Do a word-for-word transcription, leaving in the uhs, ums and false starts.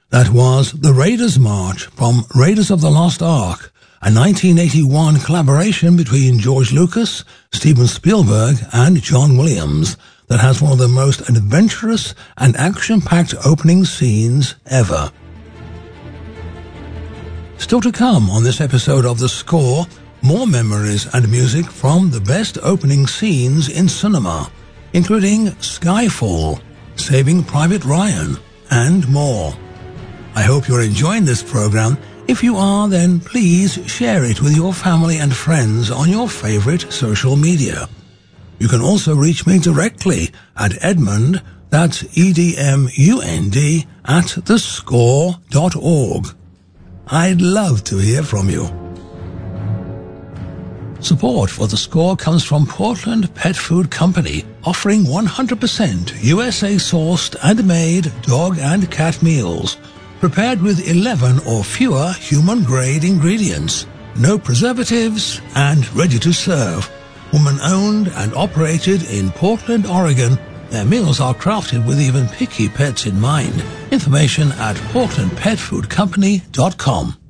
That was The Raiders March from Raiders of the Lost Ark, a nineteen eighty-one collaboration between George Lucas, Steven Spielberg, and John Williams that has one of the most adventurous and action-packed opening scenes ever. Still to come on this episode of The Score, more memories and music from the best opening scenes in cinema, including Skyfall, Saving Private Ryan, and more. I hope you're enjoying this program. If you are, then please share it with your family and friends on your favorite social media. You can also reach me directly at Edmund, that's E D M U N D, at the score dot org. I'd love to hear from you. Support for The Score comes from Portland Pet Food Company, offering one hundred percent U S A-sourced and made dog and cat meals, prepared with eleven or fewer human-grade ingredients, no preservatives, and ready to serve. Woman-owned and operated in Portland, Oregon, their meals are crafted with even picky pets in mind. Information at portland pet food company dot com.